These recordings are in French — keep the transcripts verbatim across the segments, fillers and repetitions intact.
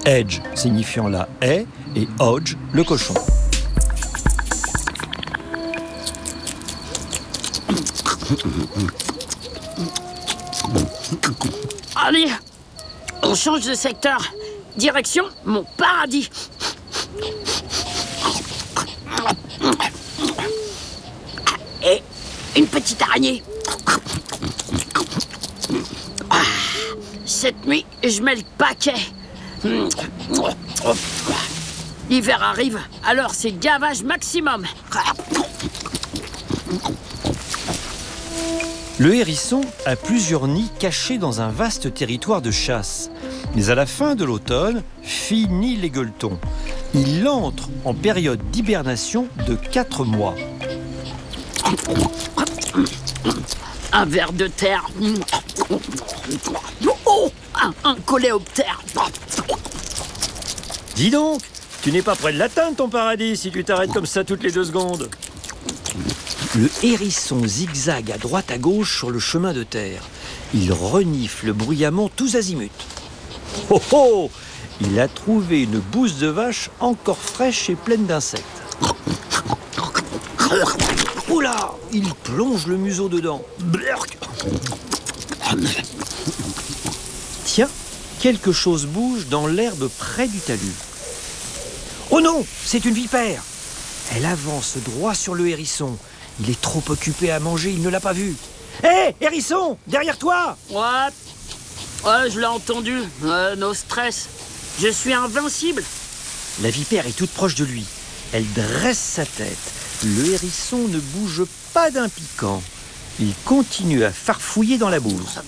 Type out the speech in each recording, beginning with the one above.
Edge signifiant la haie et Hodge, le cochon. Allez, on change de secteur. Direction mon paradis. Et une petite araignée. Cette nuit, je mets le paquet. L'hiver arrive, alors c'est gavage maximum. Le hérisson a plusieurs nids cachés dans un vaste territoire de chasse. Mais à la fin de l'automne, finit les gueuletons. Il entre en période d'hibernation de quatre mois. Un ver de terre. Oh, un, un coléoptère. Dis donc, tu n'es pas près de l'atteindre ton paradis si tu t'arrêtes comme ça toutes les deux secondes. Le hérisson zigzague à droite à gauche sur le chemin de terre. Il renifle bruyamment tous azimuts. Oh oh! Il a trouvé une bouse de vache encore fraîche et pleine d'insectes. Oula! Il plonge le museau dedans. Tiens, quelque chose bouge dans l'herbe près du talus. Oh non! C'est une vipère! Elle avance droit sur le hérisson. Il est trop occupé à manger, il ne l'a pas vu. Hé, hey, hérisson! Derrière toi! What? Ouais, je l'ai entendu. Euh, no stress. Je suis invincible. La vipère est toute proche de lui. Elle dresse sa tête. Le hérisson ne bouge pas d'un piquant. Il continue à farfouiller dans la bouse.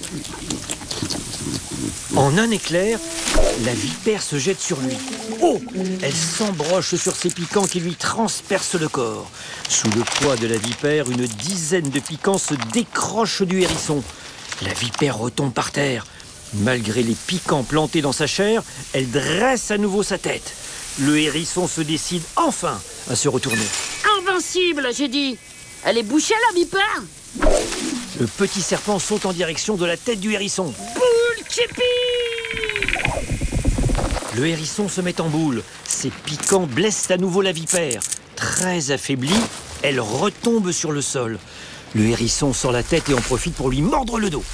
En un éclair, la vipère se jette sur lui. Oh! Elle s'embroche sur ses piquants qui lui transpercent le corps. Sous le poids de la vipère, une dizaine de piquants se décrochent du hérisson. La vipère retombe par terre. Malgré les piquants plantés dans sa chair, elle dresse à nouveau sa tête. Le hérisson se décide enfin à se retourner. Invincible, j'ai dit. Elle est bouchée, la vipère? Le petit serpent saute en direction de la tête du hérisson. Boule chippy! Le hérisson se met en boule. Ses piquants blessent à nouveau la vipère. Très affaiblie, elle retombe sur le sol. Le hérisson sort la tête et en profite pour lui mordre le dos.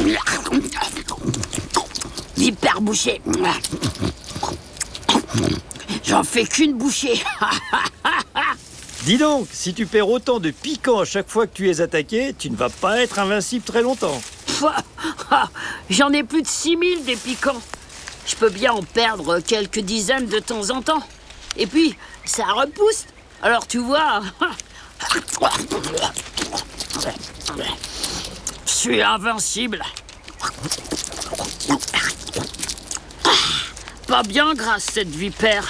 Vipère bouchée. J'en fais qu'une bouchée. Dis donc, si tu perds autant de piquants à chaque fois que tu es attaqué, tu ne vas pas être invincible très longtemps. J'en ai plus de six mille des piquants. Je peux bien en perdre quelques dizaines de temps en temps. Et puis, ça repousse. Alors tu vois... Je suis invincible. Pas bien grâce cette vipère.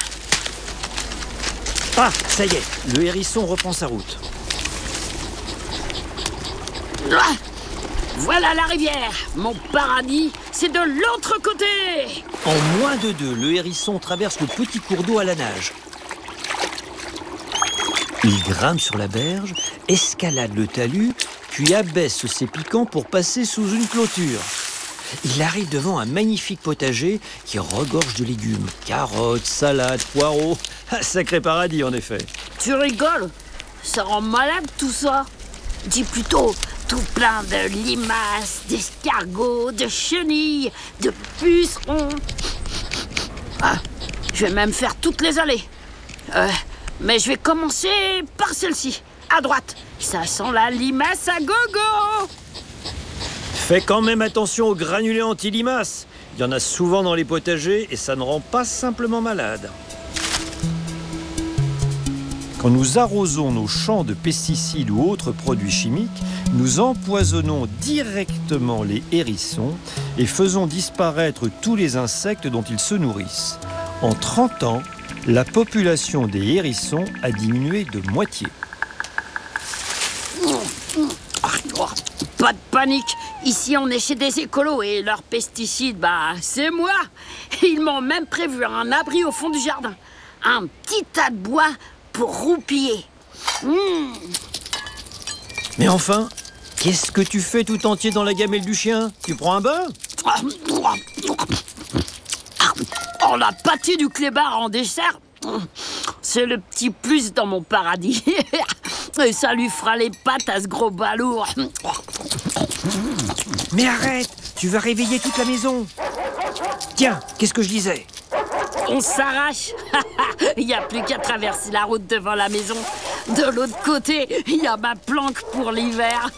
Ah, ça y est, le hérisson reprend sa route. Ah, voilà la rivière. Mon paradis, c'est de l'autre côté. En moins de deux, le hérisson traverse le petit cours d'eau à la nage. Il grimpe sur la berge, escalade le talus, puis abaisse ses piquants pour passer sous une clôture. Il arrive devant un magnifique potager qui regorge de légumes. Carottes, salades, poireaux. Un sacré paradis, en effet. Tu rigoles? Ça rend malade, tout ça. Dis plutôt, tout plein de limaces, d'escargots, de chenilles, de pucerons. Ah, je vais même faire toutes les allées. Euh, mais je vais commencer par celle-ci, à droite. Ça sent la limace à gogo. Fais quand même attention aux granulés anti-limaces. Il y en a souvent dans les potagers et ça ne rend pas simplement malade. Quand nous arrosons nos champs de pesticides ou autres produits chimiques, nous empoisonnons directement les hérissons et faisons disparaître tous les insectes dont ils se nourrissent. En trente ans, la population des hérissons a diminué de moitié. Pas de panique, ici on est chez des écolos et leurs pesticides, bah c'est moi. Ils m'ont même prévu un abri au fond du jardin. Un petit tas de bois pour roupiller. Mmh. Mais enfin, qu'est-ce que tu fais tout entier dans la gamelle du chien? Tu prends un bain? Oh, la pâté du clébard en dessert, c'est le petit plus dans mon paradis. Et ça lui fera les pattes à ce gros balourd. Mais arrête, tu vas réveiller toute la maison. Tiens, qu'est-ce que je disais? On s'arrache. Il n'y a plus qu'à traverser la route devant la maison. De l'autre côté, il y a ma planque pour l'hiver.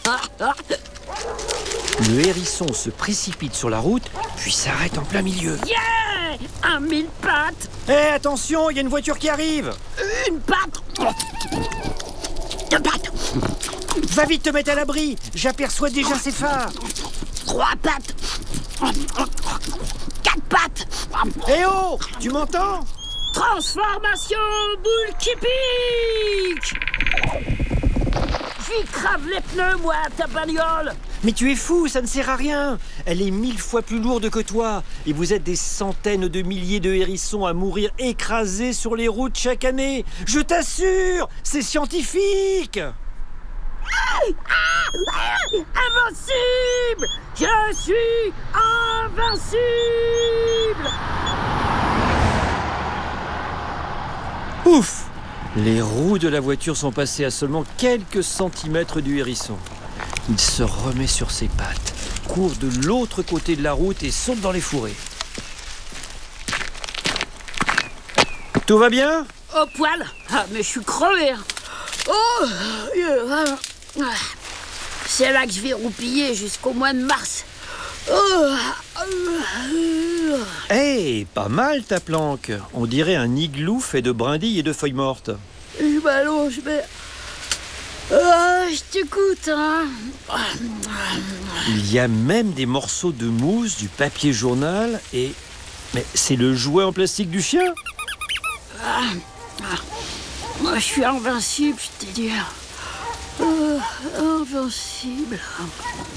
Le hérisson se précipite sur la route, puis s'arrête en plein milieu. Yeah! Un mille pattes. Hé, hey, attention, il y a une voiture qui arrive. Une patte. Deux pattes. Va vite te mettre à l'abri, j'aperçois déjà ses phares. Trois pattes. Quatre pattes. Eh oh, tu m'entends? Transformation boule qui pique. J'y crave les pneus, moi, ta bagnole. Mais tu es fou, ça ne sert à rien. Elle est mille fois plus lourde que toi. Et vous êtes des centaines de milliers de hérissons à mourir écrasés sur les routes chaque année. Je t'assure, c'est scientifique. Invincible! Je suis invincible! Ouf! Les roues de la voiture sont passées à seulement quelques centimètres du hérisson. Il se remet sur ses pattes, court de l'autre côté de la route et saute dans les fourrés. Tout va bien? Au poil? Ah, mais je suis crevé. Oh! C'est là que je vais roupiller jusqu'au mois de mars. Oh. Eh, hey, pas mal ta planque. On dirait un igloo fait de brindilles et de feuilles mortes. Je m'allonge, mais... Oh, je t'écoute, hein. Il y a même des morceaux de mousse, du papier journal et... Mais c'est le jouet en plastique du chien? Ah, ah. Moi, je suis invincible, je t'ai dit. Oh, invincible.